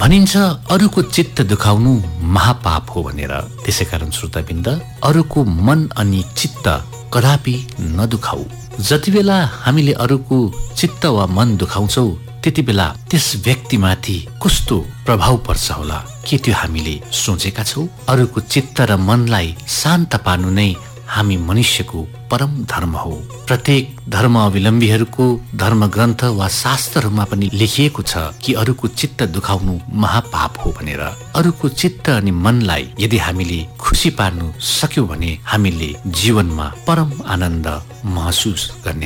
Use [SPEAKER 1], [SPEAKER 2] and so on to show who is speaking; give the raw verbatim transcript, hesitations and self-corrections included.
[SPEAKER 1] भनिन्छ अरूको चित्त दुखाउनु महापाप हो भनेर। त्यसैकारण श्रोताबिन्द, अरूको मन अनि चित्त कदापि नदुखाऊ। जति बेला हामीले अरूको चित्त वा मन दुखाउँछौ त्यति बेला त्यस व्यक्तिमाथि कस्तो प्रभाव पर्छ होला, के त्यो हामीले सोचेका छौं? अरूको चित्त र मनलाई शान्त पार्नु नै हामी मनुष्यको परम धर्म हो। प्रत्येक धर्म अवलम्बीहरूको धर्म ग्रन्थ वा शास्त्रहरूमा पनि लेखिएको छ कि अरूको चित्त दुखाउनु महापाप हो भनेर। अरूको चित्त अनि मनलाई यदि हामीले खुसी पार्नु सक्यौं भने हामीले जीवनमा परम आनन्द महसुस गर्ने